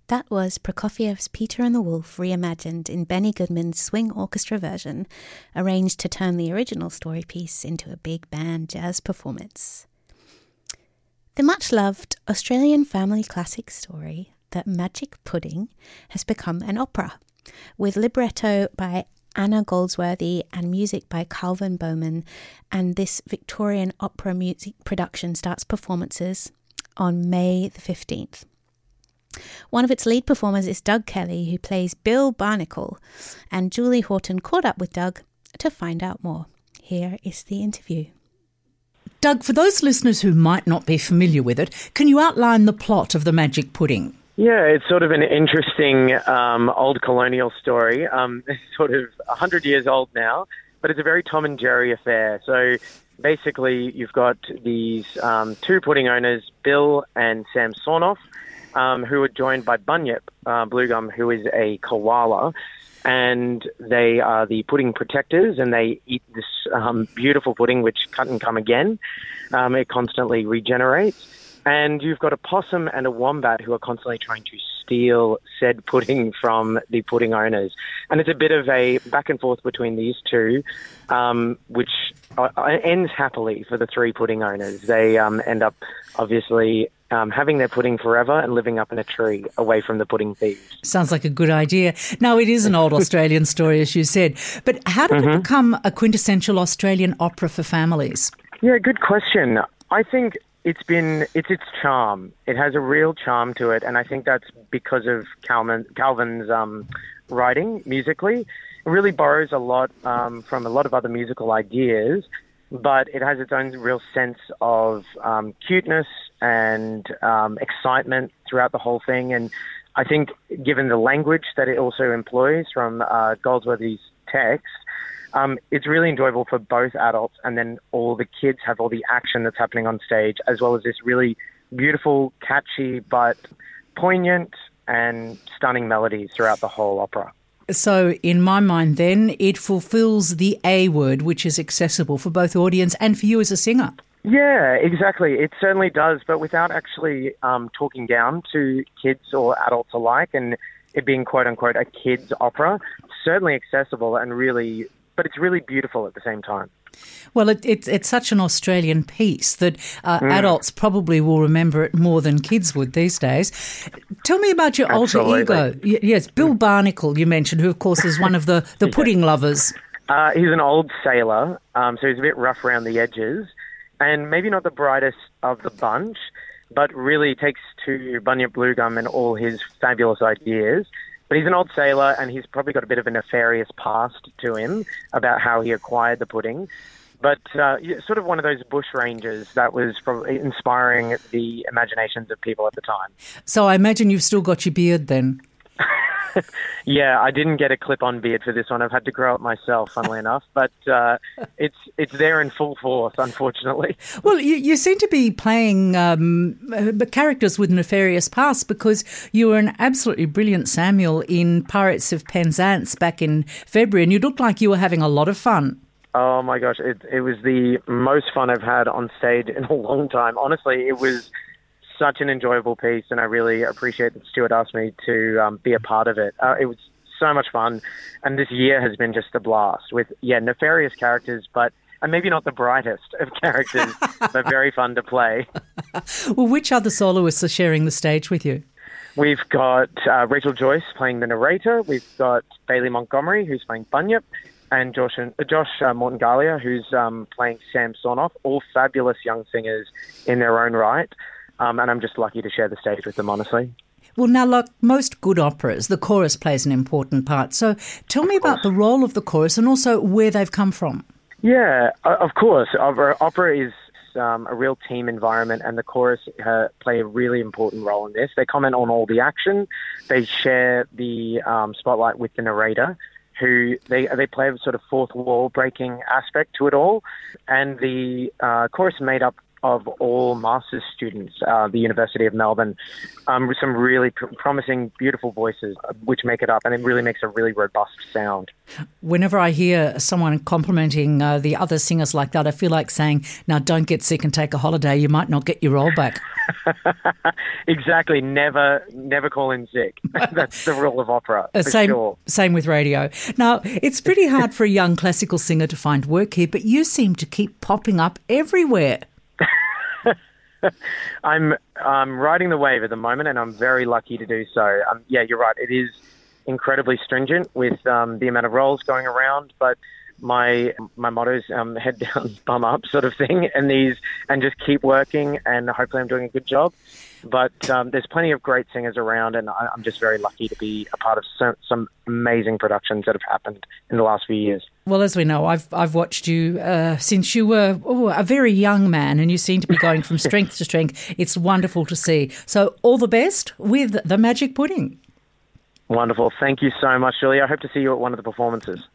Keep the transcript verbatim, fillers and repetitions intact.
That was Prokofiev's Peter and the Wolf reimagined in Benny Goodman's swing orchestra version, arranged to turn the original story piece into a big band jazz performance. The much-loved Australian family classic story, The Magic Pudding, has become an opera, with libretto by Anna Goldsworthy and music by Calvin Bowman, and this Victorian opera music production starts performances on May the fifteenth. One of its lead performers is Doug Kelly, who plays Bill Barnacle, and Julie Horton caught up with Doug to find out more. Here is the interview. Doug, for those listeners who might not be familiar with it, can you outline the plot of The Magic Pudding? Yeah, it's sort of an interesting um, old colonial story. Um, it's sort of one hundred years old now, but it's a very Tom and Jerry affair. So basically, you've got these um, two pudding owners, Bill and Sam Sornoff, Um, who are joined by Bunyip uh, Bluegum, who is a koala, and they are the pudding protectors, and they eat this um, beautiful pudding, which cut and come again. Um, it constantly regenerates. And you've got a possum and a wombat who are constantly trying to steal said pudding from the pudding owners. And it's a bit of a back and forth between these two, um, which uh, ends happily for the three pudding owners. They um, end up, obviously, Um, having their pudding forever and living up in a tree away from the pudding thieves. Sounds like a good idea. Now, it is an old Australian story, as you said, but how did mm-hmm. it become a quintessential Australian opera for families? Yeah, good question. I think it's been, it's its charm. It has a real charm to it, and I think that's because of Calvin, Calvin's um, writing musically. It really borrows a lot um, from a lot of other musical ideas, but it has its own real sense of um, cuteness and um, excitement throughout the whole thing. And I think given the language that it also employs from uh, Goldsworthy's text, um, it's really enjoyable for both adults, and then all the kids have all the action that's happening on stage, as well as this really beautiful, catchy, but poignant and stunning melodies throughout the whole opera. So in my mind then, it fulfills the A word, which is accessible for both audience and for you as a singer. Yeah, exactly. It certainly does, but without actually um, talking down to kids or adults alike, and it being quote-unquote a kids' opera. Certainly accessible and really, but it's really beautiful at the same time. Well, it, it, it's such an Australian piece that uh, mm. adults probably will remember it more than kids would these days. Tell me about your Absolutely. alter ego. Y- yes, Bill Barnacle, you mentioned, who, of course, is one of the, the pudding yeah. lovers. Uh, he's an old sailor, um, so he's a bit rough around the edges, and maybe not the brightest of the bunch, but really takes to Bunyip Bluegum and all his fabulous ideas. But he's an old sailor, and he's probably got a bit of a nefarious past to him about how he acquired the pudding. But uh, sort of one of those bush rangers that was probably inspiring the imaginations of people at the time. So I imagine you've still got your beard then. Yeah, I didn't get a clip-on beard for this one. I've had to grow it myself, funnily enough. But uh, it's it's there in full force, unfortunately. Well, you, you seem to be playing um, characters with nefarious past, because you were an absolutely brilliant Samuel in Pirates of Penzance back in February, and you looked like you were having a lot of fun. Oh, my gosh. It, it was the most fun I've had on stage in a long time. Honestly, it was such an enjoyable piece, and I really appreciate that Stuart asked me to um, be a part of it. Uh, it was so much fun, and this year has been just a blast with, yeah, nefarious characters, but and maybe not the brightest of characters, but very fun to play. Well, which other soloists are sharing the stage with you? We've got uh, Rachel Joyce playing the narrator. We've got Bailey Montgomery, who's playing Bunyip, and Josh, uh, Josh uh, Morton-Galia, who's um, playing Sam Sornoff, all fabulous young singers in their own right. Um, and I'm just lucky to share the stage with them, honestly. Well, now, like most good operas, the chorus plays an important part. So tell me about the role of the chorus and also where they've come from. Yeah, of course. Opera, opera is um, a real team environment, and the chorus uh, play a really important role in this. They comment on all the action. They share the um, spotlight with the narrator, who they they play a sort of fourth wall breaking aspect to it all. And the uh, chorus made up of all master's students at the University of Melbourne, um, with some really pr- promising, beautiful voices, which make it up, and it really makes a really robust sound. Whenever I hear someone complimenting uh, the other singers like that, I feel like saying, now don't get sick and take a holiday. You might not get your role back. Exactly. Never, never call in sick. That's the rule of opera, for same, sure. Same with radio. Now, it's pretty hard for a young classical singer to find work here, but you seem to keep popping up everywhere. I'm um, riding the wave at the moment, and I'm very lucky to do so. Um, yeah, you're right. It is incredibly stringent with um, the amount of roles going around, but my my motto is um, head down, bum up sort of thing, and these and just keep working, and hopefully I'm doing a good job. But um, there's plenty of great singers around, and I, I'm just very lucky to be a part of some, some amazing productions that have happened in the last few years. Well, as we know, I've I've watched you uh, since you were oh, a very young man, and you seem to be going from strength to strength. It's wonderful to see. So all the best with The Magic Pudding. Wonderful. Thank you so much, Julia. I hope to see you at one of the performances.